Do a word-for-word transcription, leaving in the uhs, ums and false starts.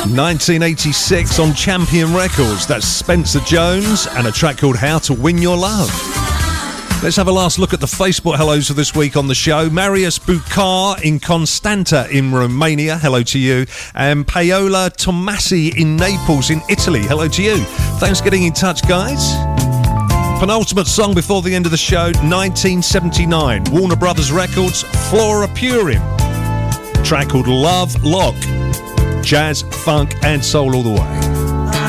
nineteen eighty-six on Champion Records. That's Spencer Jones and a track called How to Win Your Love. Let's have a last look at the Facebook hellos for this week on the show. Marius Bucar in Constanta in Romania, hello to you. And Paola Tomasi in Naples in Italy, hello to you. Thanks for getting in touch, guys. Penultimate song before the end of the show, nineteen seventy-nine, Warner Brothers Records, Flora Purim. A track called Love Lock. Jazz, funk and soul all the way.